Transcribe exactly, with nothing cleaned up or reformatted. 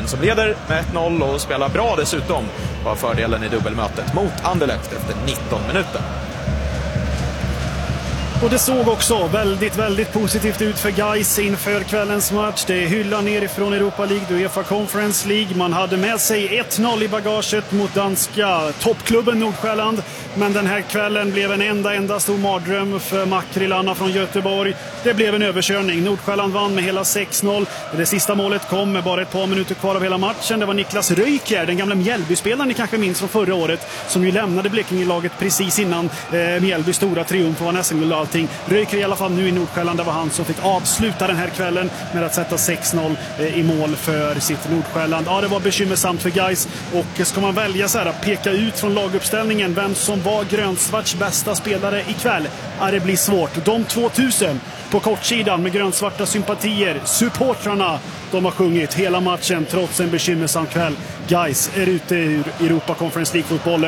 som leder med ett noll och spelar bra dessutom, var fördelen i dubbelmötet mot Anderlecht efter nitton minuter. Och det såg också väldigt, väldigt positivt ut för Gais inför kvällens match. Det är hyllan nerifrån Europa League, UEFA Conference League. Man hade med sig ett noll i bagaget mot danska toppklubben Nordsjälland. Men den här kvällen blev en enda, enda stor mardröm för makrillarna från Göteborg. Det blev en överkörning. Nordsjälland vann med hela sex noll. Det sista målet kom med bara ett par minuter kvar av hela matchen. Det var Niklas Röjkjær, den gamla Mjällby-spelaren ni kanske minns från förra året, som ju lämnade Blekinge-laget precis innan eh, Mjällbys stora triumf var nästan och allting. Röjkjær i alla fall nu i Nordsjälland, det var han som fick avsluta den här kvällen med att sätta sex noll i mål för sitt Nordsjälland. Ja, det var bekymmersamt för Gais, och ska man välja så här att peka ut från laguppställningen vem som var grönsvarts bästa spelare ikväll, ja, det blir svårt. De tvåtusen på kortsidan med grönsvarta sympatier, supportrarna, de har sjungit hela matchen trots en bekymmersam kväll. Gais är ute ur Europa Conference League-fotbollen.